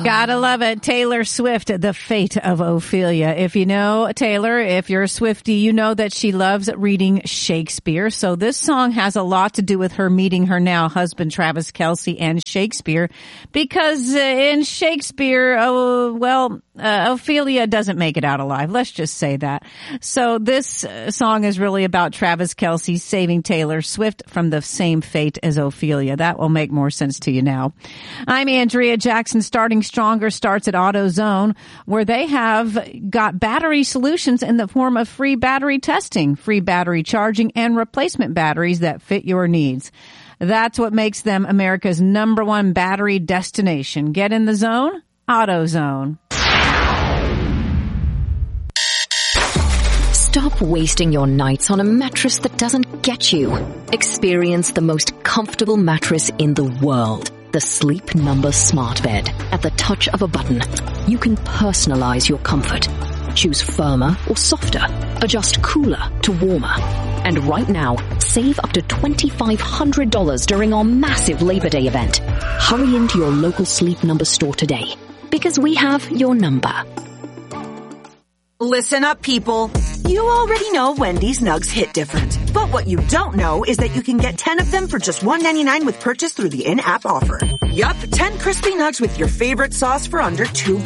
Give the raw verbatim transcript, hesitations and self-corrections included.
Gotta love it. Taylor Swift, The Fate of Ophelia. If you know Taylor, if you're a Swiftie, you know that she loves reading Shakespeare. So this song has a lot to do with her meeting her now husband, Travis Kelce, and Shakespeare. Because uh, in Shakespeare, oh, well, uh, Ophelia doesn't make it out alive. Let's just say that. So this uh, song is really about Travis Kelce saving Taylor Swift from the same fate as Ophelia. That will make more sense to you now. I'm Andrea Jackson. Starting Stronger starts at AutoZone, where they have got battery solutions in the form of free battery testing, free battery charging, and replacement batteries that fit your needs. That's what makes them America's number one battery destination. Get in the zone, AutoZone. Stop wasting your nights on a mattress that doesn't get you. Experience the most comfortable mattress in the world. The Sleep Number Smart Bed. At the touch of a button, you can personalize your comfort. Choose firmer or softer. Adjust cooler to warmer. And right now, save up to twenty-five hundred dollars during our massive Labor Day event. Hurry into your local Sleep Number store today, because we have your number. Listen up, people. You already know Wendy's Nugs hit different. But what you don't know is that you can get ten of them for just one ninety-nine with purchase through the in-app offer. Yup, ten crispy nugs with your favorite sauce for under two